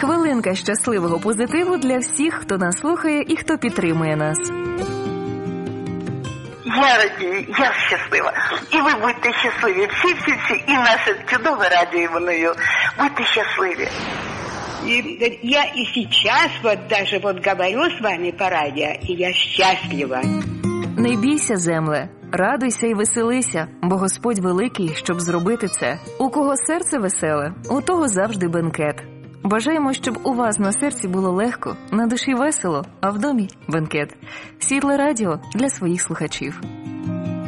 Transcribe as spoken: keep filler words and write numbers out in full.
Хвилинка щасливого позитиву для всіх, хто нас слухає і хто підтримує нас. Я радію, я щаслива. І ви будьте щасливі. Всі-всі-всі. І наше чудове радіо Воною. Будьте щасливі. И я и сейчас вот даже вот говорю с вами по радио, и я счастлива. Не бійся, земле, радуйся і веселися, бо Господь великий, щоб зробити це. У кого серце веселе, у того завжди бенкет. Бажаємо, щоб у вас на серці було легко, на душі весело, а в домі – бенкет. Світле радіо для своїх слухачів.